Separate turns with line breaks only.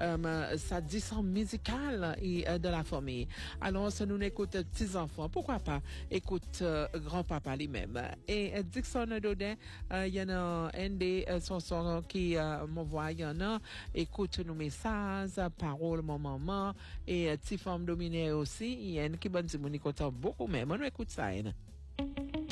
ça discent musical et de la famille. Alors, si nous écoutons petits enfants, pourquoi pas écoute grand-papa lui-même. Et Dixon Dodin, il y en a un des chansons qui m'envoie, il y en a, écoute nos messages, parole mon maman, et petite femme dominée aussi, il y a une qui bonne si mon écoute beaucoup même. On écoute ça, hein.